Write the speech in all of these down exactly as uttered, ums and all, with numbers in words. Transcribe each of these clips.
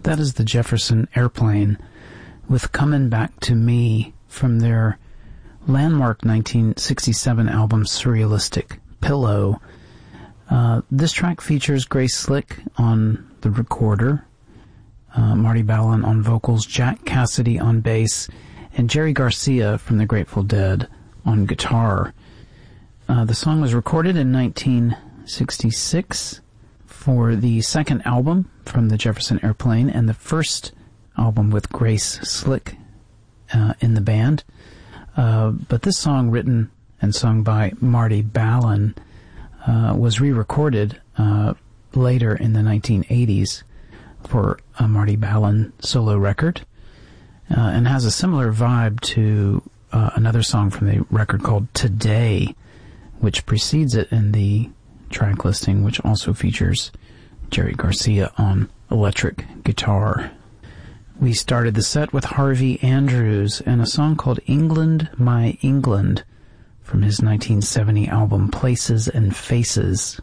That is the Jefferson Airplane with Comin' Back to Me from their landmark nineteen sixty-seven album Surrealistic Pillow. Uh, this track features Grace Slick on the recorder, uh, Marty Balin on vocals, Jack Cassidy on bass, and Jerry Garcia from the Grateful Dead on guitar. Uh, the song was recorded in nineteen sixty-six for the second album from the Jefferson Airplane and the first album with Grace Slick uh, in the band. Uh, but this song, written and sung by Marty Balin, uh, was re-recorded uh, later in the nineteen eighties for a Marty Balin solo record, uh, and has a similar vibe to uh, another song from the record called Today, which precedes it in the track listing, which also features Jerry Garcia on electric guitar. We started the set with Harvey Andrews and a song called England, My England from his nineteen seventy album Places and Faces.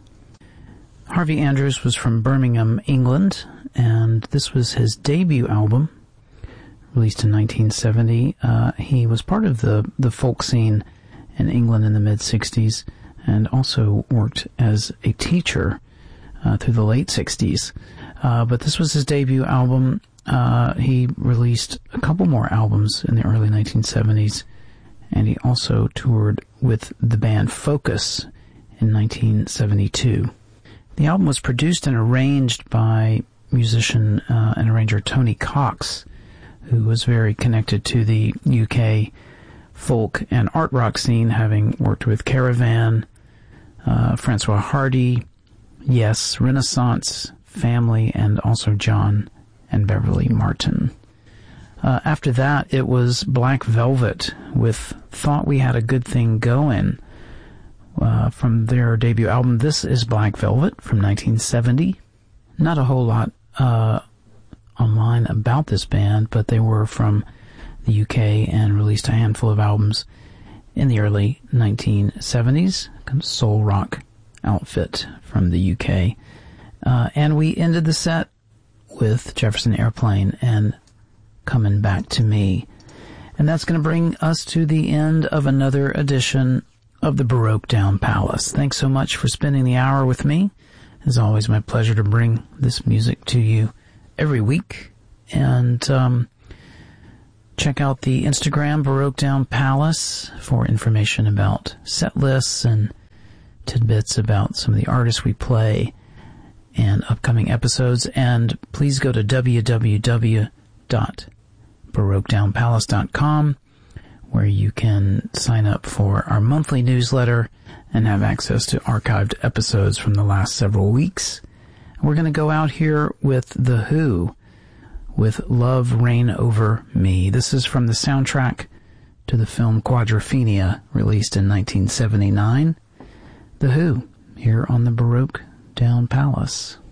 Harvey Andrews was from Birmingham, England, and this was his debut album, released in nineteen seventy. Uh, he was part of the, the folk scene in England in the mid-sixties and also worked as a teacher uh, through the late sixties. Uh, but this was his debut album. Uh, he released a couple more albums in the early nineteen seventies, and he also toured with the band Focus in nineteen seventy-two. The album was produced and arranged by musician uh, and arranger Tony Cox, who was very connected to the U K folk and art rock scene, having worked with Caravan, uh, Francois Hardy, Yes, Renaissance, Family, and also John and Beverly Martin. Uh, after that, it was Black Velvet with Thought We Had a Good Thing Going uh, from their debut album. This is Black Velvet from nineteen seventy. Not a whole lot uh, online about this band, but they were from the U K and released a handful of albums in the early nineteen seventies. Kind of soul rock outfit from the U K. Uh, and we ended the set with Jefferson Airplane and Comin' Back to Me. And that's going to bring us to the end of another edition of the Baroque Down Palace. Thanks so much for spending the hour with me. It's always my pleasure to bring this music to you every week. And um, check out the Instagram Baroque Down Palace for information about set lists and tidbits about some of the artists we play and upcoming episodes. And please go to w w w dot baroque down palace dot com, where you can sign up for our monthly newsletter and have access to archived episodes from the last several weeks. We're going to go out here with The Who with Love Reign Over Me. This is from the soundtrack to the film Quadrophenia, released in nineteen seventy-nine. The Who, here on the Baroque Down Palace.